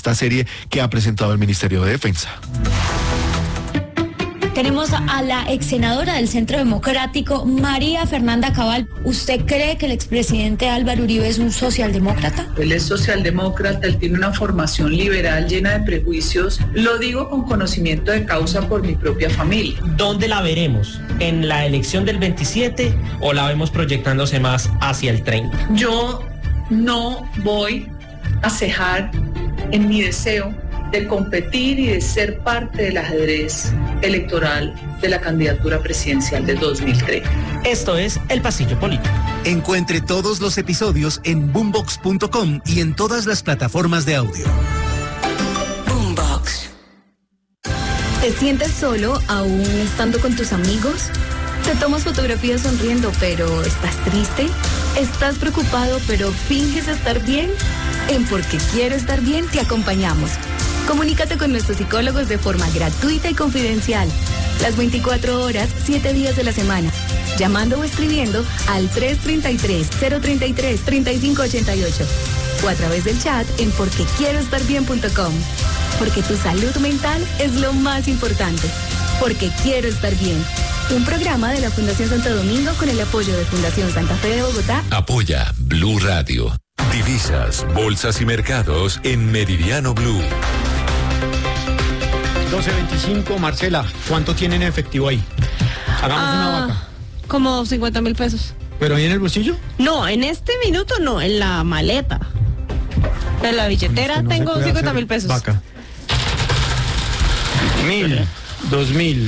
esta serie que ha presentado el Ministerio de Defensa. Tenemos a la ex senadora del Centro Democrático, María Fernanda Cabal. ¿Usted cree que el expresidente Álvaro Uribe es un socialdemócrata? Él es socialdemócrata, él tiene una formación liberal llena de prejuicios. Lo digo con conocimiento de causa por mi propia familia. ¿Dónde la veremos? ¿En la elección del 27 o la vemos proyectándose más hacia el 30? Yo no voy a cejar en mi deseo de competir y de ser parte del ajedrez electoral de la candidatura presidencial del 2030. Esto es El Pasillo Político. Encuentre todos los episodios en boombox.com y en todas las plataformas de audio. Boombox. ¿Te sientes solo aún estando con tus amigos? ¿Te tomas fotografías sonriendo pero estás triste? ¿Estás preocupado pero finges estar bien? En Porque Quiero Estar Bien te acompañamos. Comunícate con nuestros psicólogos de forma gratuita y confidencial. Las 24 horas, 7 días de la semana. Llamando o escribiendo al 333-033-3588. O a través del chat en porquequieroestarbien.com. Porque tu salud mental es lo más importante. Porque Quiero Estar Bien. Un programa de la Fundación Santo Domingo con el apoyo de Fundación Santa Fe de Bogotá. Apoya Blue Radio. Divisas, bolsas y mercados en Meridiano Blue. 12.25, Marcela, ¿cuánto tienen en efectivo ahí? Hagamos una vaca. Como 50.000 pesos. ¿Pero ahí en el bolsillo? No, en este minuto no, en la maleta. En la billetera no tengo 50.000 pesos. Vaca. 1.000, 2.000,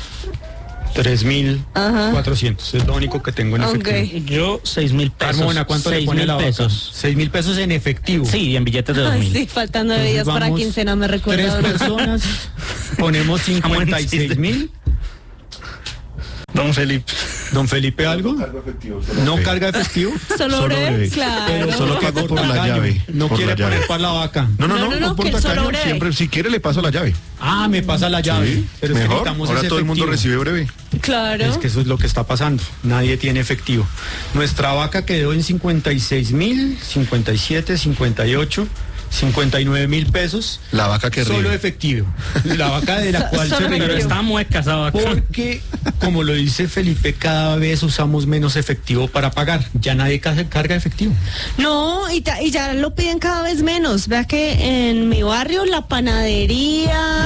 3.400. Es lo único que tengo en efectivo. Yo 6.000 pesos. Carmona, ¿cuánto le pone la vaca? 6.000 pesos en efectivo. Sí, en billetes de 2.000. Ay, sí, faltan 9 días para quincena, me recuerdo. 3 personas, ponemos 56.000. Don Felipe, ¿algo? ¿No carga efectivo? ¿Solo breve? Claro. Pero solo pago por la llave. No quiere poner para la vaca. No por tacaño, siempre, si quiere le paso la llave. Ah, me pasa la llave. Sí, pero mejor, necesitamos ahora ese todo el mundo efectivo. recibe breve. Claro. Es que eso es lo que está pasando. Nadie tiene efectivo. Nuestra vaca quedó en 56.000, 57, 58, 59.000 pesos. La vaca que ríe. Solo efectivo. La vaca de la cual se ríe. Pero está mueca esa vaca. Porque, como lo dice Felipe, cada vez usamos menos efectivo para pagar. Ya nadie carga efectivo. No, y ya lo piden cada vez menos. Vea que en mi barrio la panadería,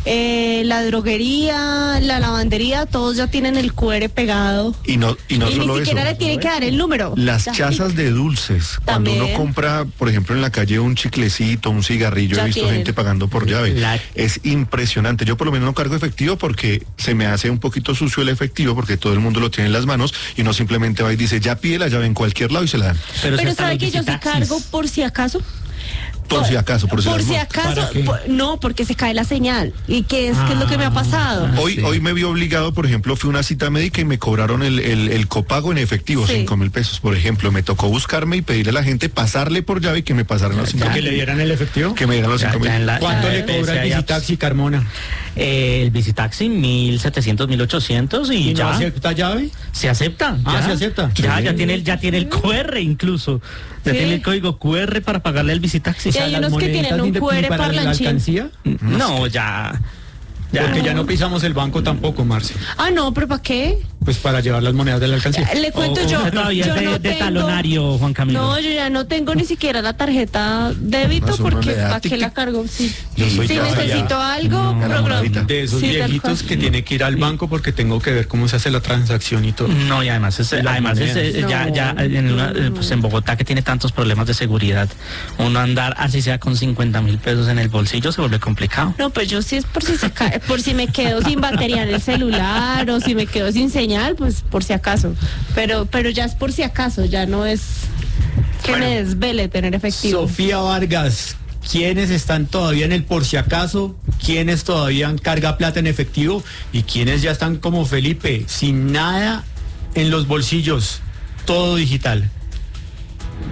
la droguería, la lavandería, todos ya tienen el QR pegado. Y no solo ni siquiera eso. le tienen que dar el número. Las chazas de dulces. Cuando También. uno compra, por ejemplo, en la calle un chiclecito, un cigarrillo, Ya he visto tienen. gente pagando por llave. Es impresionante. Yo por lo menos no cargo efectivo porque se me hace un poquito sucio el efectivo porque todo el mundo lo tiene en las manos y uno simplemente va y dice, ya pide la llave en cualquier lado y se la dan. Pero ¿sabe que yo sí cargo por si acaso? Por si acaso. Por si acaso, no, porque se cae la señal. ¿Y qué es lo que me ha pasado? Hoy me vi obligado, por ejemplo, fui a una cita médica y me cobraron el copago en efectivo, 5.000 pesos, por ejemplo. Me tocó buscarme y pedirle a la gente pasarle por llave y que me pasaran los 5.000. ¿Que le dieran el efectivo? Que me dieran los 5.000. ¿Cuánto le cobra el Visitaxi, Carmona? El Visitaxi 1.700, 1.800 y ¿Y ya. no acepta llave? Se acepta. Ah, ya. se acepta. Ya tiene el QR incluso. Ya Sí. tiene el código QR para pagarle el Visitaxi. Y hay unos que tienen un QR para la parlanchín. alcancía. No, ya. Porque ya no pisamos el banco tampoco, Marce. Ah, no, pero ¿para qué? Pues para llevar las monedas de la alcancía. Le cuento yo. Usted todavía yo es no de tengo- talonario, Juan Camilo. No, yo ya no tengo ni siquiera la tarjeta débito Más uno porque le da ¿para qué tic, la tic. cargo? Sí. Yo soy Si todavía necesito algo, enamoradita. De esos Sí, tal viejitos cual. que tiene que ir al banco porque tengo que ver cómo se hace la transacción y todo. No, y además las monedas. ya pues en Bogotá, que tiene tantos problemas de seguridad, uno andar así sea con 50.000 pesos en el bolsillo se vuelve complicado. No, pues yo sí es por si se cae, por si me quedo sin batería en el celular o si me quedo sin señal, pues por si acaso. Pero ya es por si acaso, ya no es que me desvele tener efectivo. Sofía Vargas, ¿quiénes están todavía en el por si acaso? ¿Quiénes todavía carga plata en efectivo? ¿Y quiénes ya están como Felipe, sin nada en los bolsillos, todo digital?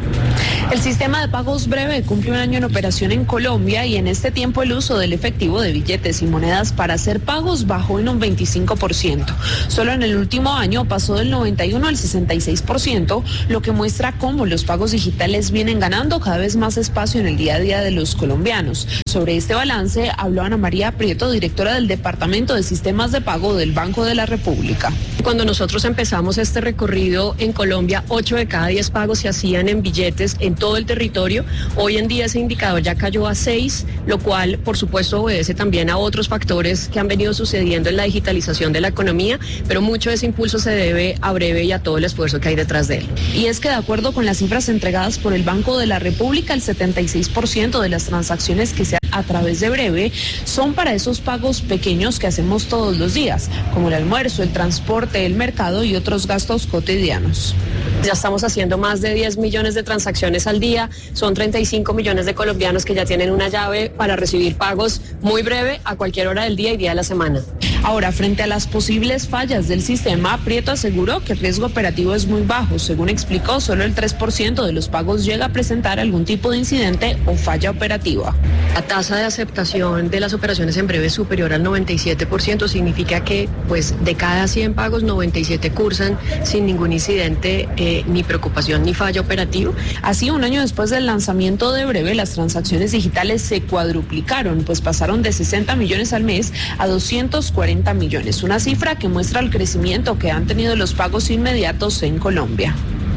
El sistema de pagos breve cumple un año en operación en Colombia y en este tiempo el uso del efectivo de billetes y monedas para hacer pagos bajó en un 25%. Solo en el último año pasó del 91 al 66%, lo que muestra cómo los pagos digitales vienen ganando cada vez más espacio en el día a día de los colombianos. Sobre este balance habló Ana María Prieto, directora del Departamento de Sistemas de Pago del Banco de la República. Cuando nosotros empezamos este recorrido en Colombia, 8 de cada 10 pagos se hacían en billetes en todo el territorio. Hoy en día ese indicador ya cayó a 6, lo cual por supuesto obedece también a otros factores que han venido sucediendo en la digitalización de la economía, pero mucho de ese impulso se debe a Breve y a todo el esfuerzo que hay detrás de él. Y es que de acuerdo con las cifras entregadas por el Banco de la República, el 76% de las transacciones que se hacen a través de Breve son para esos pagos pequeños que hacemos todos los días, como el almuerzo, el transporte, el mercado y otros gastos cotidianos. Ya estamos haciendo más de 10 millones de transacciones al día, son 35 millones de colombianos que ya tienen una llave para recibir pagos muy breve a cualquier hora del día y día de la semana. Ahora, frente a las posibles fallas del sistema, Prieto aseguró que el riesgo operativo es muy bajo. Según explicó, solo el 3% de los pagos llega a presentar algún tipo de incidente o falla operativa. La tasa de aceptación de las operaciones en Breve es superior al 97%, significa que pues de cada 100 pagos, 97 cursan sin ningún incidente, ni preocupación ni falla operativo. Así, un año después del lanzamiento de Breve, las transacciones digitales se cuadruplicaron, pues pasaron de 60 millones al mes a 240 millones, una cifra que muestra el crecimiento que han tenido los pagos inmediatos en Colombia.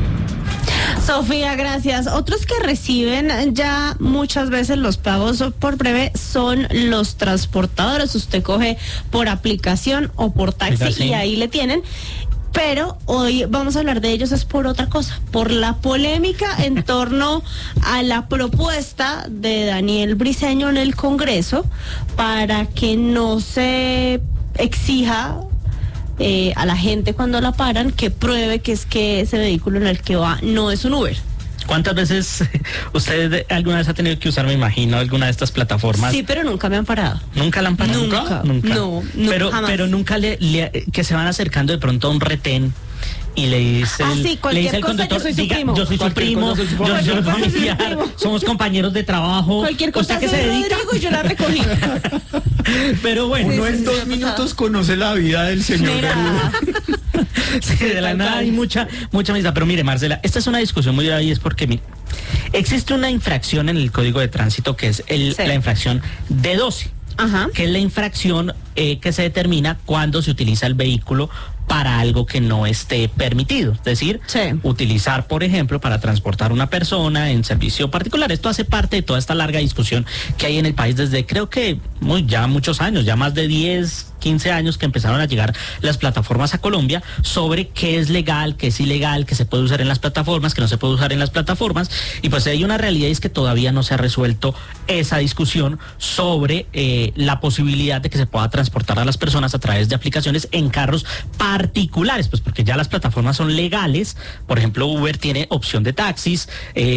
Sofía, gracias. Otros que reciben ya muchas veces los pagos por Breve son los transportadores. Usted coge por aplicación o por taxi y ahí le tienen. Pero hoy vamos a hablar de ellos es por otra cosa, por la polémica en torno a la propuesta de Daniel Briceño en el Congreso para que no se exija a la gente cuando la paran que pruebe que es que ese vehículo en el que va no es un Uber. ¿Cuántas veces usted alguna vez ha tenido que usar, me imagino, alguna de estas plataformas? Sí, pero nunca me han parado. ¿Nunca la han parado? Nunca. No, pero nunca que se van acercando de pronto a un retén y le dice el conductor, yo soy su primo, yo soy su familiar, somos compañeros de trabajo. Cualquier cosa que se dedica y yo la recogí. Pero bueno, uno en 2 minutos conoce la vida del señor. Sí, de la nada hay mucha amistad. Pero mire, Marcela, esta es una discusión muy grave y es porque mire, existe una infracción en el Código de Tránsito que es la infracción D12. Ajá. Que es la infracción que se determina cuando se utiliza el vehículo para algo que no esté permitido, es decir, utilizar, por ejemplo, para transportar una persona en servicio particular. Esto hace parte de toda esta larga discusión que hay en el país desde creo que ya muchos años, ya más de 10, 15 años que empezaron a llegar las plataformas a Colombia sobre qué es legal, qué es ilegal, qué se puede usar en las plataformas, qué no se puede usar en las plataformas. Y pues hay una realidad y es que todavía no se ha resuelto esa discusión sobre la posibilidad de que se pueda transportar a las personas a través de aplicaciones en carros particulares, pues porque ya las plataformas son legales. Por ejemplo, Uber tiene opción de taxis,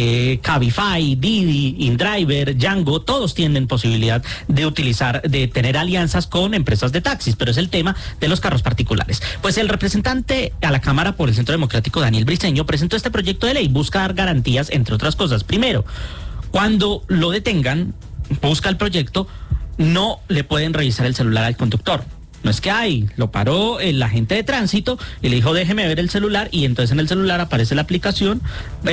Cabify, Didi, InDriver, Django, todos tienen posibilidad de tener alianzas con empresas de taxis, pero es el tema de los carros particulares. Pues el representante a la Cámara por el Centro Democrático, Daniel Briceño, presentó este proyecto de ley, busca dar garantías, entre otras cosas. Primero, cuando lo detengan, busca el proyecto, no le pueden revisar el celular al conductor. No es que lo paró el agente de tránsito y le dijo déjeme ver el celular y entonces en el celular aparece la aplicación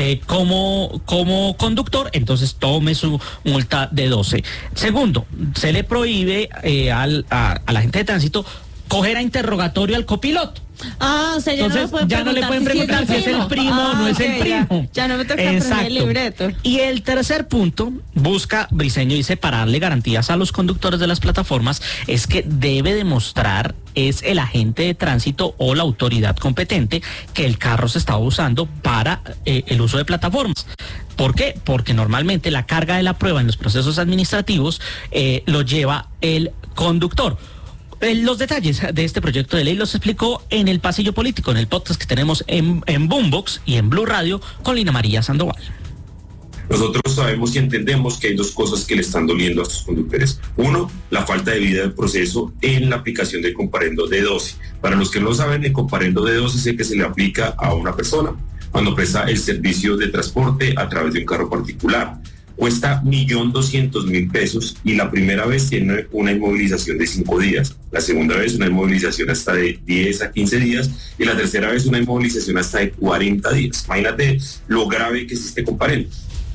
como conductor, entonces tome su multa de 12. Segundo, se le prohíbe al agente de tránsito coger a interrogatorio al copiloto. O sea, ya no le pueden preguntar si es el primo o no es el primo. Ya no me toca aprender el libreto. Y el tercer punto, busca Briceño, dice, para darle garantías a los conductores de las plataformas, es que debe demostrar es el agente de tránsito o la autoridad competente que el carro se estaba usando para el uso de plataformas. ¿Por qué? Porque normalmente la carga de la prueba en los procesos administrativos lo lleva el conductor. Los detalles de este proyecto de ley los explicó en el Pasillo Político, en el podcast que tenemos en Boombox y en Blue Radio con Lina María Sandoval. Nosotros sabemos y entendemos que hay dos cosas que le están doliendo a estos conductores. Uno, la falta de vida del proceso en la aplicación del comparendo D12. Para los que no saben, el comparendo D12 es el que se le aplica a una persona, cuando presta el servicio de transporte a través de un carro particular. Cuesta 1.200.000 pesos y la primera vez tiene una inmovilización de 5 días, la segunda vez una inmovilización hasta de 10 a 15 días y la tercera vez una inmovilización hasta de 40 días. Imagínate lo grave que es este comparendo.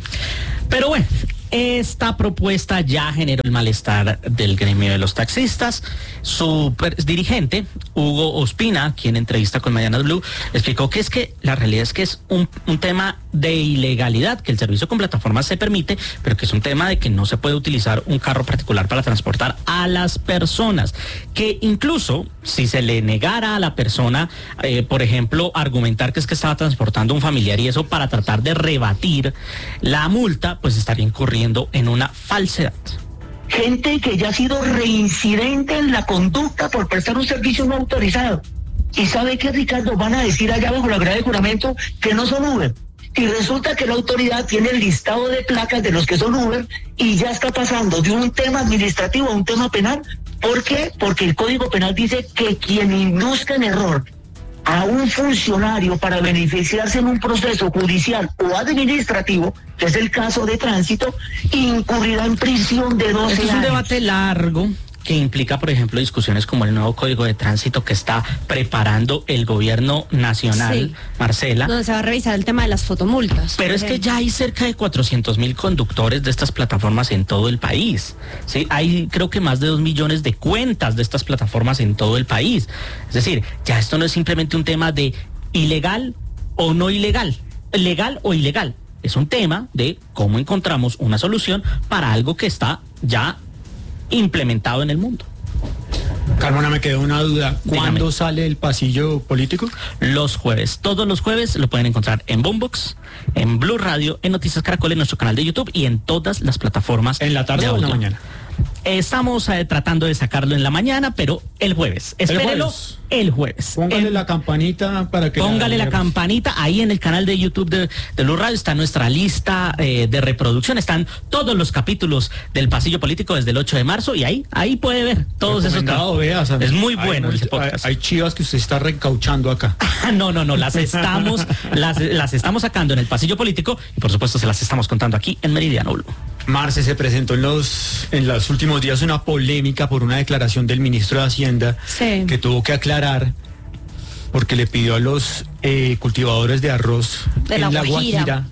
Pero bueno, esta propuesta ya generó el malestar del gremio de los taxistas. Su dirigente, Hugo Ospina, quien en entrevista con Mañanas Blue, explicó que es que la realidad es que es un tema de ilegalidad, que el servicio con plataformas se permite, pero que es un tema de que no se puede utilizar un carro particular para transportar a las personas, que incluso si se le negara a la persona, por ejemplo, argumentar que es que estaba transportando a un familiar y eso para tratar de rebatir la multa, pues estaría incurriendo en una falsedad. Gente que ya ha sido reincidente en la conducta por prestar un servicio no autorizado. ¿Y sabe qué, Ricardo? Van a decir allá bajo la grada de juramento que no son Uber. Y resulta que la autoridad tiene el listado de placas de los que son Uber y ya está pasando de un tema administrativo a un tema penal. ¿Por qué? Porque el Código Penal dice que quien induzca en error a un funcionario para beneficiarse en un proceso judicial o administrativo, que es el caso de tránsito, incurrirá en prisión de 12 años. Es un debate largo que implica, por ejemplo, discusiones como el nuevo Código de Tránsito que está preparando el gobierno nacional, sí, Marcela. Donde se va a revisar el tema de las fotomultas. Pero es que ya hay cerca de 400.000 conductores de estas plataformas en todo el país. Sí, hay creo que más de 2 millones de cuentas de estas plataformas en todo el país. Es decir, ya esto no es simplemente un tema de ilegal o no ilegal, legal o ilegal. Es un tema de cómo encontramos una solución para algo que está ya implementado en el mundo. Carmona, me quedó una duda. ¿Cuándo sale el pasillo político? Los jueves. Todos los jueves lo pueden encontrar en Boombox, en Blue Radio, en Noticias Caracol, en nuestro canal de YouTube y en todas las plataformas. ¿En la tarde o en la mañana? Estamos tratando de sacarlo en la mañana, pero el jueves. Espérelo el jueves. Póngale la campanita para que... Póngale la campanita. Ahí en el canal de YouTube de Blue Radio está nuestra lista de reproducción. Están todos los capítulos del Pasillo Político desde el 8 de marzo y ahí puede ver todos esos capítulos. Es muy bueno ese podcast. Hay chivas que usted está reencauchando acá. No, las estamos sacando en el Pasillo Político y por supuesto se las estamos contando aquí en Meridiano Blue. Marce, se presentó en los últimos días una polémica por una declaración del ministro de Hacienda, sí, que tuvo que aclarar porque le pidió a los cultivadores de arroz en la Guajira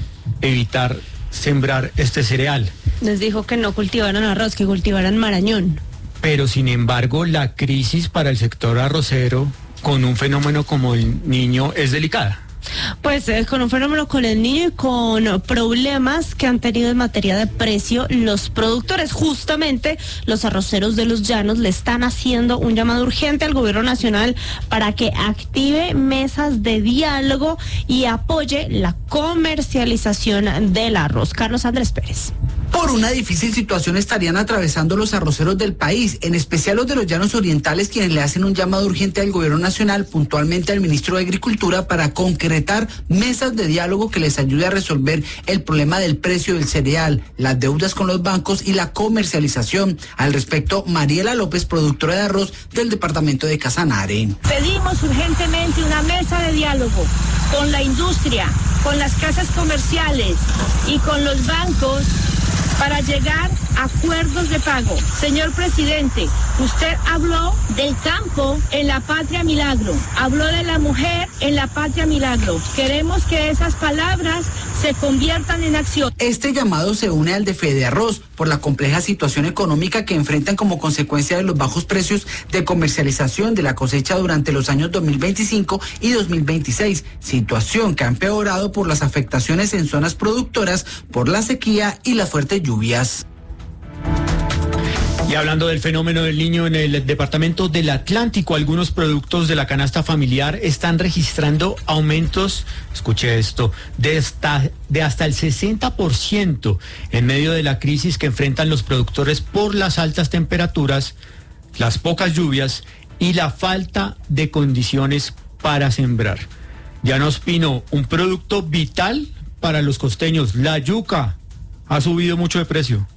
evitar sembrar este cereal. Les dijo que no cultivaran arroz, que cultivaran marañón. Pero sin embargo, la crisis para el sector arrocero con un fenómeno como el Niño es delicada. Pues con un fenómeno con el Niño y con problemas que han tenido en materia de precio los productores. Justamente los arroceros de los llanos le están haciendo un llamado urgente al gobierno nacional para que active mesas de diálogo y apoye la comercialización del arroz. Carlos Andrés Pérez. Por una difícil situación estarían atravesando los arroceros del país, en especial los de los llanos orientales, quienes le hacen un llamado urgente al gobierno nacional, puntualmente al ministro de Agricultura, para concretar mesas de diálogo que les ayude a resolver el problema del precio del cereal, las deudas con los bancos y la comercialización. Al respecto, Mariela López, productora de arroz del departamento de Casanare. Pedimos urgentemente una mesa de diálogo con la industria, con las casas comerciales y con los bancos para llegar a acuerdos de pago. Señor presidente, usted habló del campo en la Patria Milagro, habló de la mujer en la Patria Milagro. Queremos que esas palabras se conviertan en acción. Este llamado se une al de Fede Arroz por la compleja situación económica que enfrentan como consecuencia de los bajos precios de comercialización de la cosecha durante los años 2025 y 2026, situación que ha empeorado por las afectaciones en zonas productoras por la sequía y las fuertes lluvias. Y hablando del fenómeno del Niño en el departamento del Atlántico, algunos productos de la canasta familiar están registrando aumentos, escuche esto, de hasta el 60% en medio de la crisis que enfrentan los productores por las altas temperaturas, las pocas lluvias y la falta de condiciones para sembrar. Llano Ospino, un producto vital para los costeños, la yuca ha subido mucho de precio.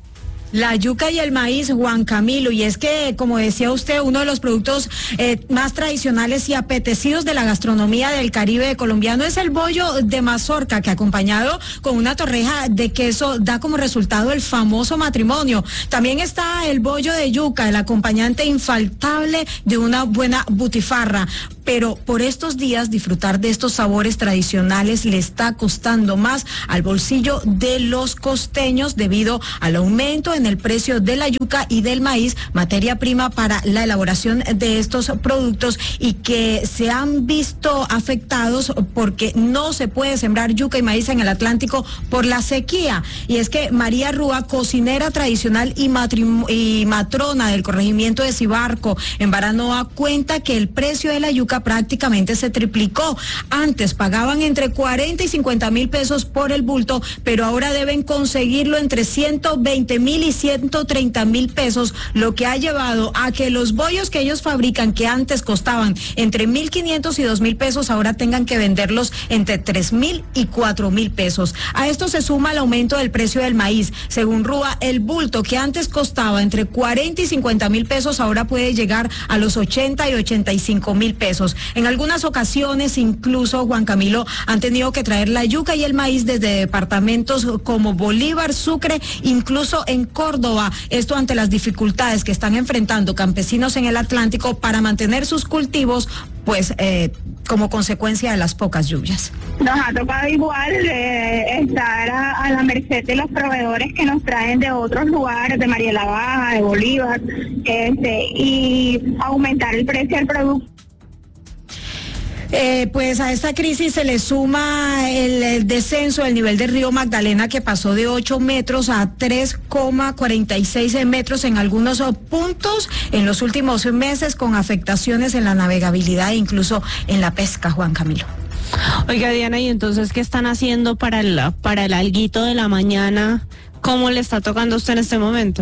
La yuca y el maíz, Juan Camilo, y es que, como decía usted, uno de los productos más tradicionales y apetecidos de la gastronomía del Caribe colombiano es el bollo de mazorca, que acompañado con una torreja de queso da como resultado el famoso matrimonio. También está el bollo de yuca, el acompañante infaltable de una buena butifarra. Pero por estos días disfrutar de estos sabores tradicionales le está costando más al bolsillo de los costeños debido al aumento en el precio de la yuca y del maíz, materia prima para la elaboración de estos productos, y que se han visto afectados porque no se puede sembrar yuca y maíz en el Atlántico por la sequía. Y es que María Rúa, cocinera tradicional y matrona del corregimiento de Cibarco en Baranoa, cuenta que el precio de la yuca prácticamente se triplicó. Antes pagaban entre 40 y 50 mil pesos por el bulto, pero ahora deben conseguirlo entre 120 mil y 130 mil pesos, lo que ha llevado a que los bollos que ellos fabrican, que antes costaban entre 1.500 y 2.000 pesos, ahora tengan que venderlos entre 3.000 y 4.000 pesos. A esto se suma el aumento del precio del maíz. Según Rúa, el bulto que antes costaba entre 40 y 50 mil pesos, ahora puede llegar a los 80 y 85 mil pesos. En algunas ocasiones, incluso, Juan Camilo, han tenido que traer la yuca y el maíz desde departamentos como Bolívar, Sucre, incluso en Córdoba. Esto ante las dificultades que están enfrentando campesinos en el Atlántico para mantener sus cultivos, pues como consecuencia de las pocas lluvias. Nos ha tocado igual estar a la merced de los proveedores que nos traen de otros lugares, de María la Baja, de Bolívar, y aumentar el precio del producto. Pues a esta crisis se le suma el descenso del nivel del río Magdalena, que pasó de 8 metros a 3,46 metros en algunos puntos en los últimos meses, con afectaciones en la navegabilidad e incluso en la pesca, Juan Camilo. Oiga, Diana, ¿y entonces qué están haciendo para el alguito de la mañana? ¿Cómo le está tocando a usted en este momento?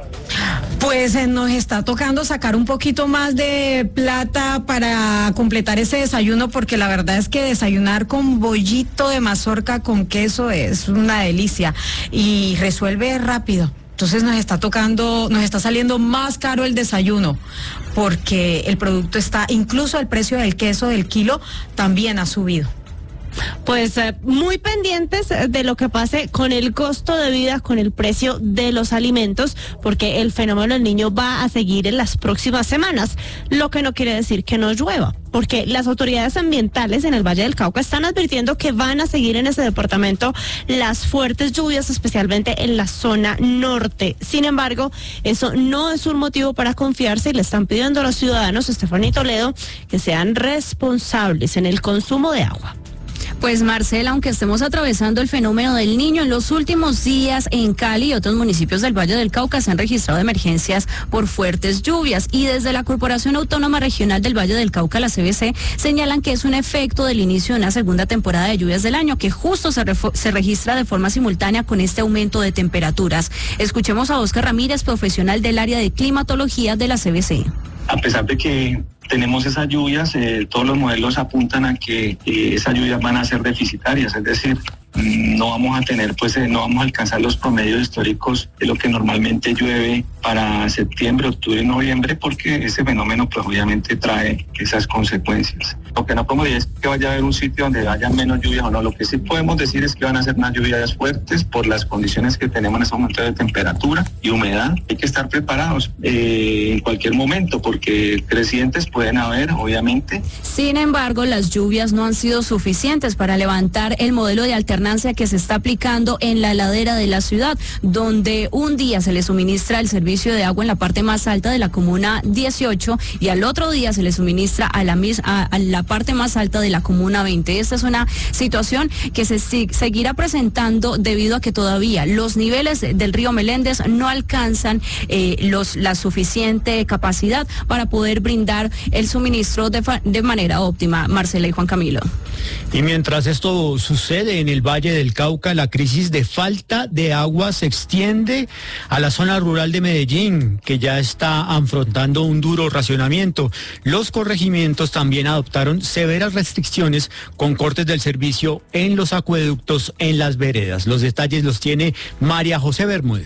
Pues nos está tocando sacar un poquito más de plata para completar ese desayuno, porque la verdad es que desayunar con bollito de mazorca con queso es una delicia y resuelve rápido. Entonces nos está saliendo más caro el desayuno, porque el producto incluso el precio del queso del kilo también ha subido. Pues muy pendientes de lo que pase con el costo de vida, con el precio de los alimentos, porque el fenómeno del Niño va a seguir en las próximas semanas, lo que no quiere decir que no llueva, porque las autoridades ambientales en el Valle del Cauca están advirtiendo que van a seguir en ese departamento las fuertes lluvias, especialmente en la zona norte. Sin embargo, eso no es un motivo para confiarse, y le están pidiendo a los ciudadanos, Estefanía Toledo, que sean responsables en el consumo de agua. Pues Marcela, aunque estemos atravesando el fenómeno del Niño, en los últimos días en Cali y otros municipios del Valle del Cauca se han registrado emergencias por fuertes lluvias, y desde la Corporación Autónoma Regional del Valle del Cauca, la CBC, señalan que es un efecto del inicio de una segunda temporada de lluvias del año, que justo se registra de forma simultánea con este aumento de temperaturas. Escuchemos a Oscar Ramírez, profesional del área de climatología de la CBC. A pesar de que tenemos esas lluvias, todos los modelos apuntan a que esas lluvias van a ser deficitarias, es decir, no vamos a tener, no vamos a alcanzar los promedios históricos de lo que normalmente llueve para septiembre, octubre y noviembre, porque ese fenómeno pues obviamente trae esas consecuencias. Lo que no podemos decir es que vaya a haber un sitio donde haya menos lluvias o no. Lo que sí podemos decir es que van a ser unas lluvias fuertes por las condiciones que tenemos en este momento de temperatura y humedad. Hay que estar preparados en cualquier momento, porque crecientes pueden haber, obviamente. Sin embargo, las lluvias no han sido suficientes para levantar el modelo de alternancia que se está aplicando en la ladera de la ciudad, donde un día se le suministra el servicio de agua en la parte más alta de la comuna 18 y al otro día se le suministra a la parte más alta de la comuna 20. Esta es una situación que se seguirá presentando debido a que todavía los niveles del río Meléndez no alcanzan la suficiente capacidad para poder brindar el suministro de manera óptima. Marcela y Juan Camilo. Y mientras esto sucede en el Valle del Cauca, la crisis de falta de agua se extiende a la zona rural de Medellín, que ya está afrontando un duro racionamiento. Los corregimientos también adoptaron severas restricciones con cortes del servicio en los acueductos, en las veredas. Los detalles los tiene María José Bermúdez.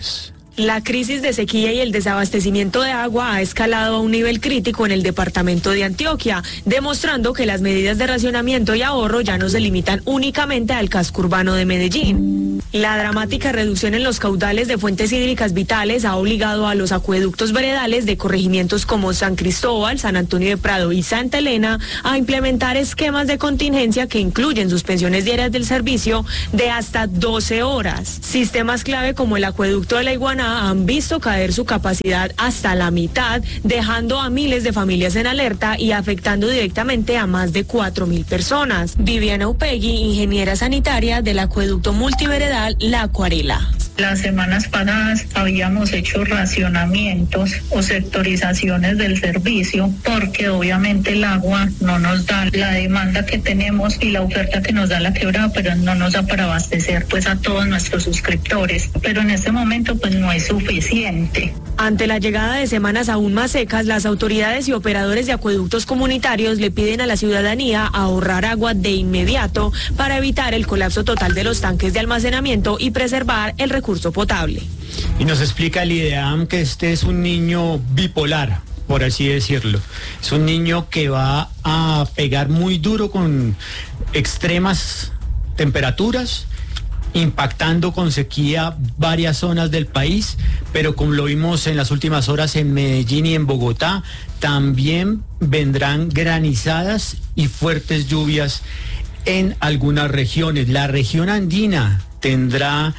La crisis de sequía y el desabastecimiento de agua ha escalado a un nivel crítico en el departamento de Antioquia, demostrando que las medidas de racionamiento y ahorro ya no se limitan únicamente al casco urbano de Medellín. La dramática reducción en los caudales de fuentes hídricas vitales ha obligado a los acueductos veredales de corregimientos como San Cristóbal, San Antonio de Prado y Santa Elena a implementar esquemas de contingencia que incluyen suspensiones diarias del servicio de hasta 12 horas. Sistemas clave como el acueducto de La Iguana han visto caer su capacidad hasta la mitad, dejando a miles de familias en alerta y afectando directamente a más de 4.000 personas. Viviana Upegui, ingeniera sanitaria del acueducto multiveredal La Acuarela. Las semanas pasadas habíamos hecho racionamientos o sectorizaciones del servicio porque obviamente el agua no nos da la demanda que tenemos y la oferta que nos da la quebrada, pero no nos da para abastecer pues a todos nuestros suscriptores. Pero en este momento pues no es suficiente. Ante la llegada de semanas aún más secas, las autoridades y operadores de acueductos comunitarios le piden a la ciudadanía ahorrar agua de inmediato para evitar el colapso total de los tanques de almacenamiento y preservar el recurso potable. Y nos explica el IDEAM que este es un niño bipolar, por así decirlo. Es un niño que va a pegar muy duro con extremas temperaturas, impactando con sequía varias zonas del país, pero como lo vimos en las últimas horas en Medellín y en Bogotá, también vendrán granizadas y fuertes lluvias en algunas regiones. La región andina tendrá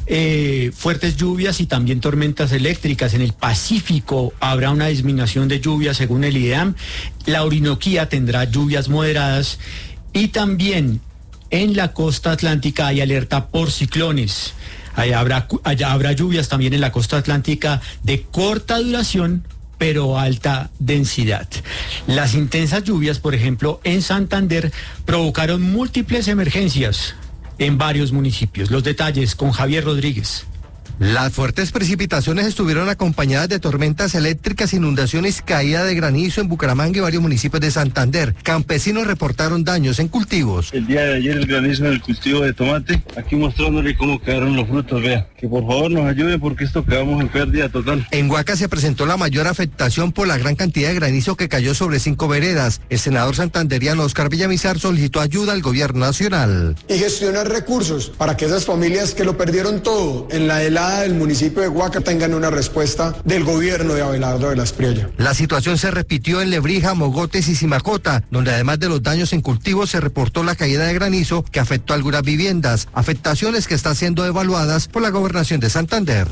fuertes lluvias y también tormentas eléctricas. En el Pacífico habrá una disminución de lluvias según el IDEAM. La Orinoquía tendrá lluvias moderadas y también en la costa atlántica hay alerta por ciclones. Allá habrá lluvias también en la costa atlántica de corta duración, pero alta densidad. Las intensas lluvias, por ejemplo, en Santander, provocaron múltiples emergencias en varios municipios. Los detalles con Javier Rodríguez. Las fuertes precipitaciones estuvieron acompañadas de tormentas eléctricas, inundaciones, caída de granizo en Bucaramanga y varios municipios de Santander. Campesinos reportaron daños en cultivos. El día de ayer el granizo en el cultivo de tomate, aquí mostrándole cómo quedaron los frutos, vea. Que por favor nos ayuden porque esto quedamos en pérdida total. En Huaca se presentó la mayor afectación por la gran cantidad de granizo que cayó sobre 5 veredas. El senador santanderiano Oscar Villamizar solicitó ayuda al gobierno nacional. Y gestionar recursos para que esas familias que lo perdieron todo en la helada del municipio de Huaca tengan una respuesta del gobierno de Abelardo de la Espriella. La situación se repitió en Lebrija, Mogotes y Simacota, donde además de los daños en cultivos se reportó la caída de granizo que afectó a algunas viviendas, afectaciones que están siendo evaluadas por la Gobernación de Santander.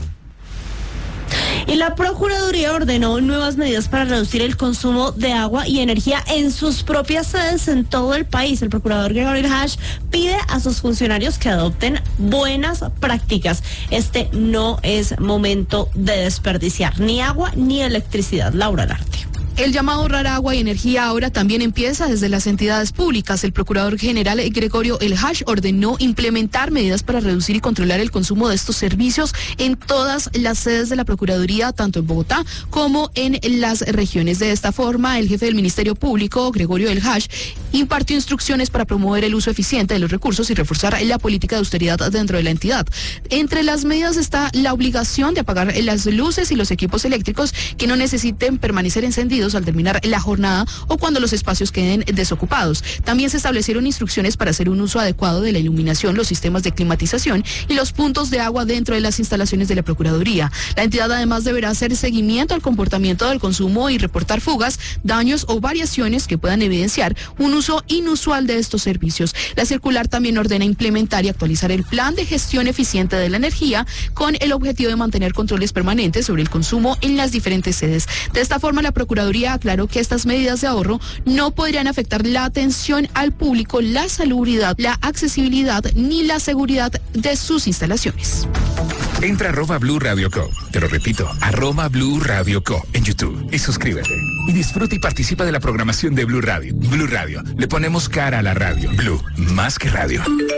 Y la Procuraduría ordenó nuevas medidas para reducir el consumo de agua y energía en sus propias sedes en todo el país. El procurador Gregorio El Hash pide a sus funcionarios que adopten buenas prácticas. Este no es momento de desperdiciar ni agua ni electricidad. Laura Larte. El llamado ahorrar agua y energía ahora también empieza desde las entidades públicas. El procurador general Gregorio El Hash ordenó implementar medidas para reducir y controlar el consumo de estos servicios en todas las sedes de la Procuraduría, tanto en Bogotá como en las regiones. De esta forma, el jefe del Ministerio Público, Gregorio El Hash, impartió instrucciones para promover el uso eficiente de los recursos y reforzar la política de austeridad dentro de la entidad. Entre las medidas está la obligación de apagar las luces y los equipos eléctricos que no necesiten permanecer encendidos al terminar la jornada o cuando los espacios queden desocupados. También se establecieron instrucciones para hacer un uso adecuado de la iluminación, los sistemas de climatización y los puntos de agua dentro de las instalaciones de la Procuraduría. La entidad además deberá hacer seguimiento al comportamiento del consumo y reportar fugas, daños o variaciones que puedan evidenciar un uso inusual de estos servicios. La circular también ordena implementar y actualizar el plan de gestión eficiente de la energía con el objetivo de mantener controles permanentes sobre el consumo en las diferentes sedes. De esta forma, la Procuraduría aclaró que estas medidas de ahorro no podrían afectar la atención al público, la salubridad, la accesibilidad ni la seguridad de sus instalaciones. Entra a @Blue Radio Co. Te lo repito, @Blue Radio Co. en YouTube y suscríbete. Y disfruta y participa de la programación de Blue Radio. Blue Radio, le ponemos cara a la radio. Blue, más que radio.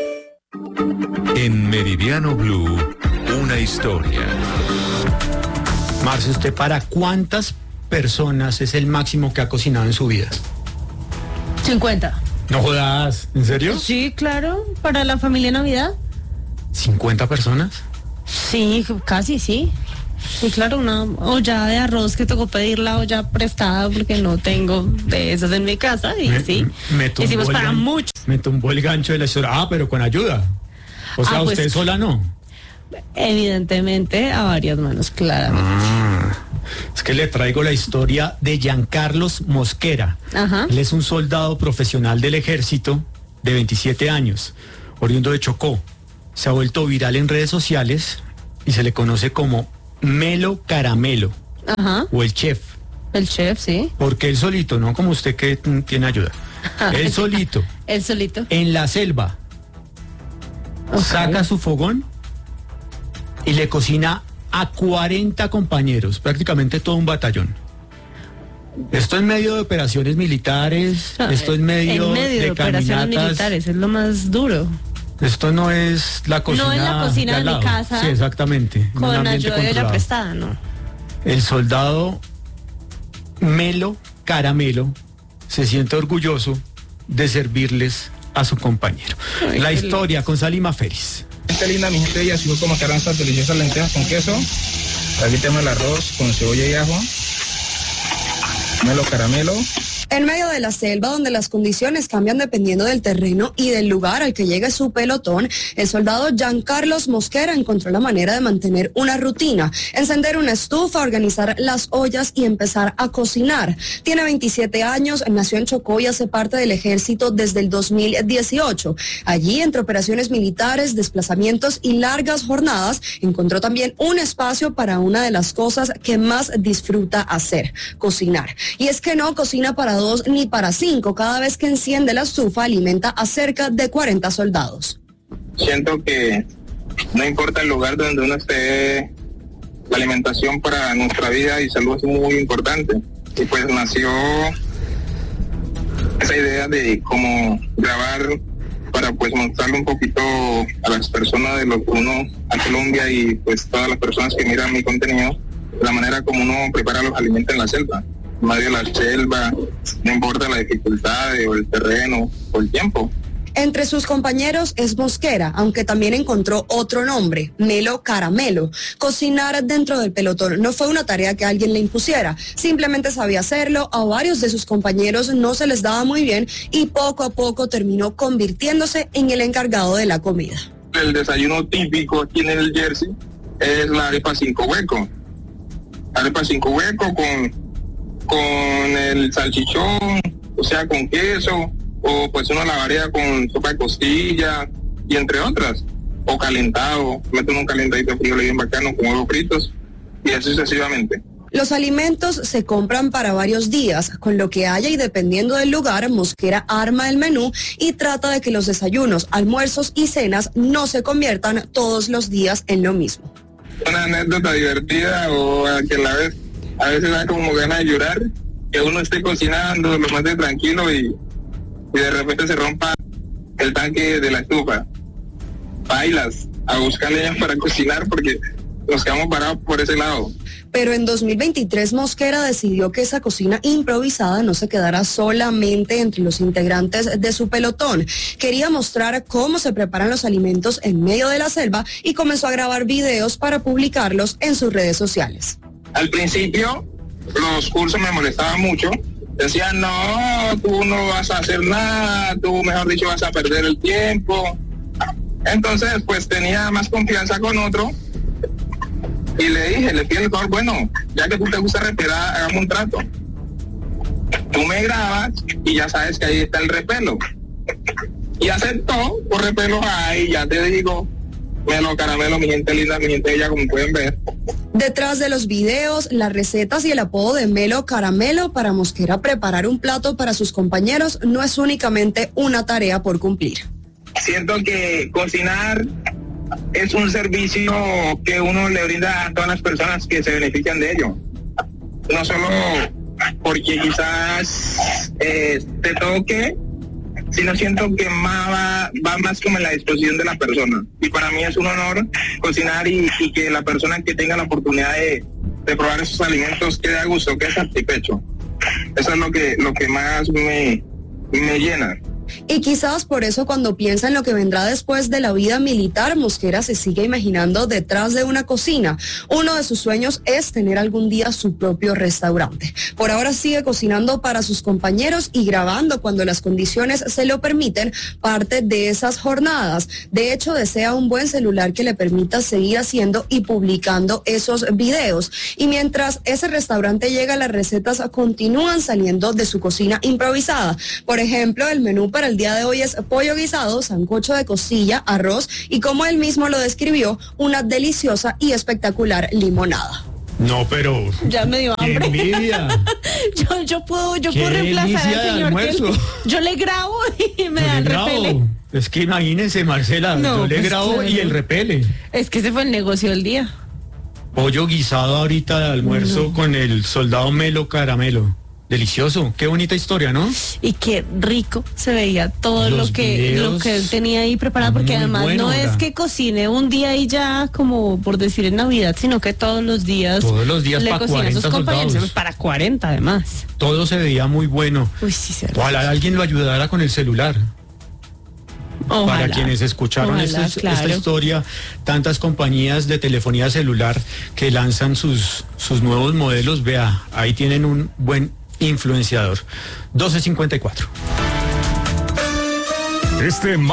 En Meridiano Blue, una historia. Marce, ¿usted para cuántas personas es el máximo que ha cocinado en su vida? 50. No jodas, ¿en serio? Sí, claro, para la familia Navidad. ¿50 personas? Sí, casi sí. Sí, claro, una olla de arroz que tocó pedir la olla prestada porque no tengo de esas en mi casa y hicimos para mucho. Me tumbó el gancho de la historia. Pero con ayuda. O sea, usted sola no. Evidentemente a varias manos, claramente. Es que le traigo la historia de Giancarlos Mosquera. Ajá. Él es un soldado profesional del ejército de 27 años, oriundo de Chocó. Se ha vuelto viral en redes sociales y se le conoce como Melo Caramelo. Ajá. O el chef. El chef, sí. Porque él solito, no como usted que tiene ayuda. Él solito. Él solito. En la selva. Saca su fogón y le cocina a 40 compañeros, prácticamente todo un batallón. Esto en medio de operaciones militares, esto en medio de operaciones militares, es lo más duro. Esto no es la cocina. No es la cocina de mi casa. Sí, exactamente. Con ayuda de olla prestada, no. El soldado Melo Caramelo se siente orgulloso de servirles a su compañero. Ay, la historia con Salima Félix. Gente linda, mi gente bella, sigo como quedaron estas deliciosas lentejas con queso. Aquí tenemos el arroz con cebolla y ajo. Melo Caramelo. En medio de la selva, donde las condiciones cambian dependiendo del terreno y del lugar al que llegue su pelotón, el soldado Giancarlos Mosquera encontró la manera de mantener una rutina, encender una estufa, organizar las ollas y empezar a cocinar. Tiene 27 años, nació en Chocó y hace parte del ejército desde el 2018. Allí, entre operaciones militares, desplazamientos y largas jornadas, encontró también un espacio para una de las cosas que más disfruta hacer, cocinar. Y es que no cocina para 2 ni para 5, cada vez que enciende la estufa alimenta a cerca de 40 soldados. Siento que no importa el lugar donde uno esté, la alimentación para nuestra vida y salud es muy importante. Y pues nació esa idea de cómo grabar para pues mostrarle un poquito a las personas de lo que uno a Colombia y pues todas las personas que miran mi contenido, la manera como uno prepara los alimentos en la selva. En medio de la selva, no importa la dificultad o el terreno o el tiempo. Entre sus compañeros es Mosquera, aunque también encontró otro nombre, Melo Caramelo. Cocinar dentro del pelotón no fue una tarea que alguien le impusiera, simplemente sabía hacerlo, a varios de sus compañeros no se les daba muy bien y poco a poco terminó convirtiéndose en el encargado de la comida. El desayuno típico aquí en el Jersey es la arepa 5 hueco. Arepa 5 hueco con el salchichón, o sea, con queso, o pues uno la varía con sopa de costilla, y entre otras, o calentado, meten un calentadito frío bien bacano con huevos fritos, y así sucesivamente. Los alimentos se compran para varios días, con lo que haya y dependiendo del lugar, Mosquera arma el menú y trata de que los desayunos, almuerzos y cenas no se conviertan todos los días en lo mismo. Una anécdota divertida o a que a veces da como ganas de llorar, que uno esté cocinando, lo más de tranquilo y de repente se rompa el tanque de la estufa. Bailas a buscar leña para cocinar porque nos quedamos parados por ese lado. Pero en 2023 Mosquera decidió que esa cocina improvisada no se quedara solamente entre los integrantes de su pelotón. Quería mostrar cómo se preparan los alimentos en medio de la selva y comenzó a grabar videos para publicarlos en sus redes sociales. Al principio los cursos me molestaban mucho. Decían, no, tú no vas a hacer nada, tú mejor dicho vas a perder el tiempo. Entonces pues tenía más confianza con otro y le pide el favor, bueno, ya que tú te gusta repelar, hagamos un trato. Tú me grabas y ya sabes que ahí está el repelo. Y aceptó, por repelo ahí, ya te digo, Melo Caramelo, mi gente linda, mi gente bella, como pueden ver. Detrás de los videos, las recetas y el apodo de Melo Caramelo, para Mosquera preparar un plato para sus compañeros no es únicamente una tarea por cumplir. Siento que cocinar es un servicio que uno le brinda a todas las personas que se benefician de ello. No solo porque quizás te toque, sino siento que va más como en la disposición de la persona. Y para mí es un honor cocinar y que la persona que tenga la oportunidad de probar esos alimentos quede a gusto, quede satisfecho. Eso es lo que más me llena. Y quizás por eso cuando piensa en lo que vendrá después de la vida militar, Mosquera se sigue imaginando detrás de una cocina. Uno de sus sueños es tener algún día su propio restaurante. Por ahora sigue cocinando para sus compañeros y grabando cuando las condiciones se lo permiten parte de esas jornadas. De hecho, desea un buen celular que le permita seguir haciendo y publicando esos videos. Y mientras ese restaurante llega, las recetas continúan saliendo de su cocina improvisada. Por ejemplo, el menú para el día de hoy es pollo guisado, sancocho de costilla, arroz y, como él mismo lo describió, una deliciosa y espectacular limonada. No, pero... Ya me dio hambre. Envidia. yo puedo reemplazar al señor. Yo le grabo y me da el repele. Es que imagínense, Marcela, no, yo le grabo claro. Y el repele. Es que ese fue el negocio del día. Pollo guisado ahorita de almuerzo con el soldado Melo Caramelo. Delicioso, qué bonita historia, ¿no? Y qué rico se veía todo lo que él tenía ahí preparado, porque además bueno, no es que cocine un día y ya, como por decir en Navidad, sino que todos los días le cocina a sus compañeros, para 40 además. Todo se veía muy bueno. Uy, sí, ojalá alguien lo ayudara con el celular. Ojalá, para quienes escucharon esta historia, tantas compañías de telefonía celular que lanzan sus nuevos modelos, vea, ahí tienen un buen influenciador. 12:54. Este